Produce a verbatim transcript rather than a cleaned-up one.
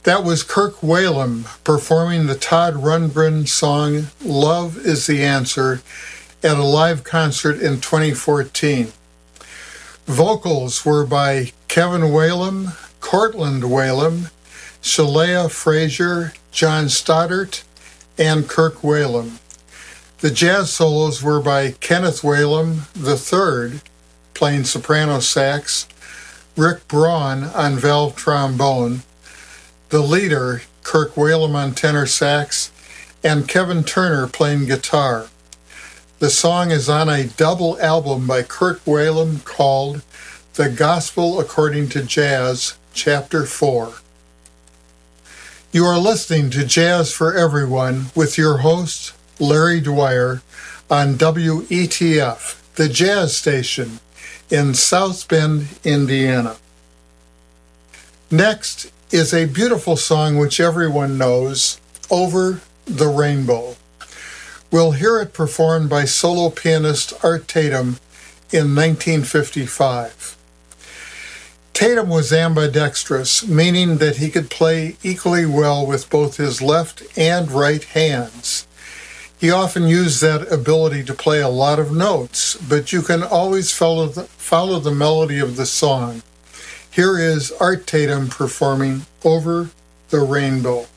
That was Kirk Whalum performing the Todd Rundgren song Love is the Answer at a live concert in twenty fourteen. Vocals were by Kevin Whalum, Cortland Whalum, Shalea Frazier, John Stoddart, and Kirk Whalum. The jazz solos were by Kenneth Whalum the third, playing soprano sax, Rick Braun on valve trombone, the leader, Kirk Whalum on tenor sax, and Kevin Turner playing guitar. The song is on a double album by Kirk Whalum called The Gospel According to Jazz, Chapter four. You are listening to Jazz for Everyone with your host, Larry Dwyer, on W E T F, the jazz station in South Bend, Indiana. Next is a beautiful song which everyone knows, Over the Rainbow. We'll hear it performed by solo pianist Art Tatum in nineteen fifty-five. Tatum was ambidextrous, meaning that he could play equally well with both his left and right hands. He often used that ability to play a lot of notes, but you can always follow the, follow the melody of the song. Here is Art Tatum performing Over the Rainbow.